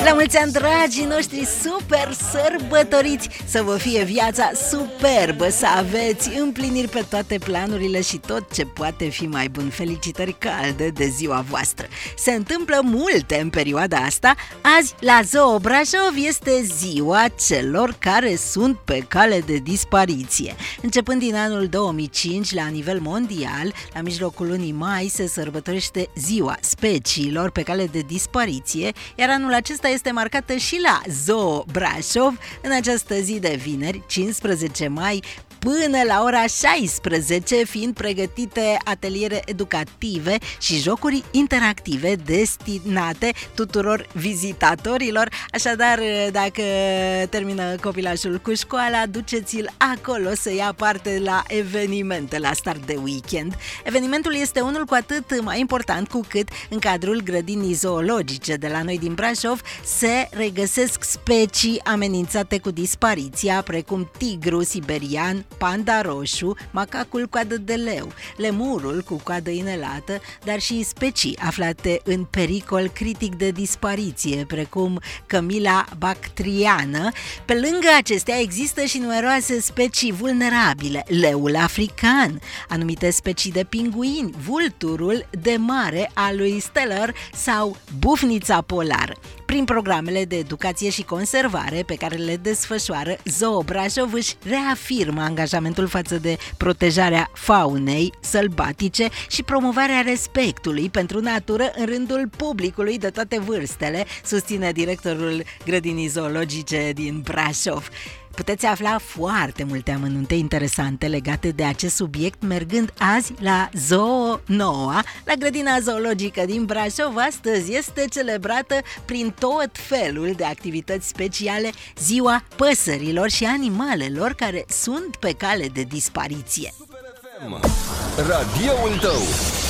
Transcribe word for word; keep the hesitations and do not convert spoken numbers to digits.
La mulți ani, dragii noștri super sărbătoriți! Să vă fie viața superbă, să aveți împliniri pe toate planurile și tot ce poate fi mai bun. Felicitări calde de ziua voastră! Se întâmplă multe în perioada asta. Azi, la Zoo Brașov, este ziua celor care sunt pe cale de dispariție. Începând din anul două mii cinci, la nivel mondial, la mijlocul lunii mai, se sărbătorește ziua speciilor pe cale de dispariție, iar anul acesta este marcată și la Zoo Brașov în această zi de vineri, cincisprezece mai, până la ora șaisprezece, fiind pregătite ateliere educative și jocuri interactive destinate tuturor vizitatorilor. Așadar, dacă termină copilașul cu școala, duceți-l acolo să ia parte la evenimente, la start de weekend. Evenimentul este unul cu atât mai important cu cât în cadrul grădinii zoologice de la noi din Brașov se regăsesc specii amenințate cu dispariția, precum tigru siberian, panda roșu, macacul coadă de leu, lemurul cu coadă inelată, dar și specii aflate în pericol critic de dispariție, precum cămila bactriană. Pe lângă acestea există și numeroase specii vulnerabile, leul african, anumite specii de pinguini, vulturul de mare al lui Steller sau bufnița polară. Prin programele de educație și conservare pe care le desfășoară, Zoo Brașov își reafirmă angajamentul față de protejarea faunei sălbatice și promovarea respectului pentru natură în rândul publicului de toate vârstele, susține directorul grădinii zoologice din Brașov. Puteți afla foarte multe amănunte interesante legate de acest subiect mergând azi la Zoo Noua, la grădina zoologică din Brașov. Astăzi este celebrată prin tot felul de activități speciale ziua păsărilor și animalelor care sunt pe cale de dispariție. Radioul tău.